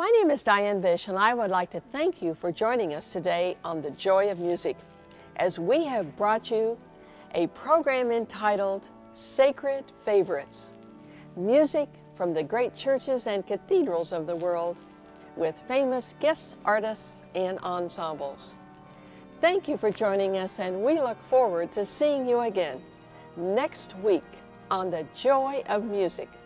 My name is Diane Bish, and I would like to thank you for joining us today on The Joy of Music, as we have brought you a program entitled Sacred Favorites, music from the great churches and cathedrals of the world, with famous guest artists and ensembles. Thank you for joining us, and we look forward to seeing you again next week on The Joy of Music.